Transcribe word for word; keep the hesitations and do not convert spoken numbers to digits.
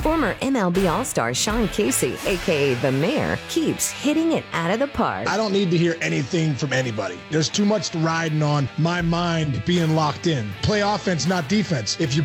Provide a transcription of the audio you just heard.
Former M L B All-Star Sean Casey, a k a. The Mayor, keeps hitting it out of the park. I don't need to hear anything from anybody. There's too much riding on my mind being locked in. Play offense, not defense. If you're